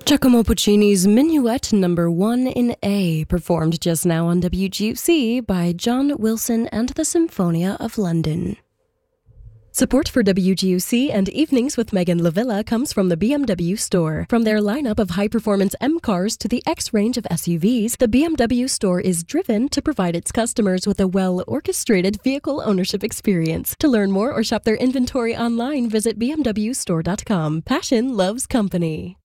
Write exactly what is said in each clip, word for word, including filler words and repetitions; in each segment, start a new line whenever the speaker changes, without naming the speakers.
Giacomo Puccini's Minuet Number One in A, performed just now on W G U C by John Wilson and the Symphonia of London. Support for W G U C and Evenings with Megan Lavilla comes from the B M W store. From their lineup of high-performance M cars to the X range of S U Vs, the B M W store is driven to provide its customers with a well-orchestrated vehicle ownership experience. To learn more or shop their inventory online, visit b m w store dot com. Passion loves company.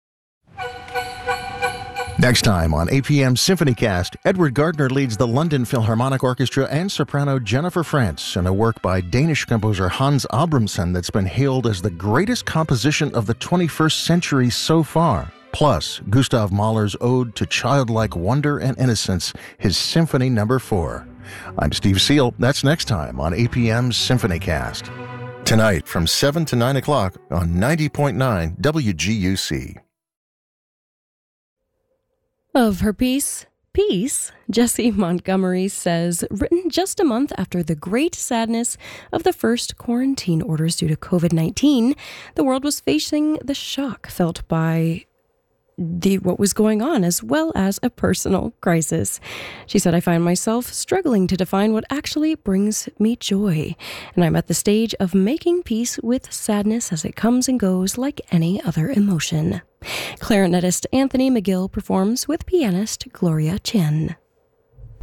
Next time on A P M SymphonyCast, Edward Gardner leads the London Philharmonic Orchestra and soprano Jennifer Frantz in a work by Danish composer Hans Abramson that's been hailed as the greatest composition of the twenty-first century so far. Plus, Gustav Mahler's ode to childlike wonder and innocence, his Symphony Number Four. I'm Steve Seal. That's next time on A P M SymphonyCast. Tonight from seven to nine o'clock on ninety point nine W G U C.
Of her piece, Peace, Jessie Montgomery says, written just a month after the great sadness of the first quarantine orders due to covid nineteen, the world was facing the shock felt by the what was going on, as well as a personal crisis. She said, I find myself struggling to define what actually brings me joy, and I'm at the stage of making peace with sadness as it comes and goes like any other emotion. Clarinetist Anthony McGill performs with pianist Gloria Chen.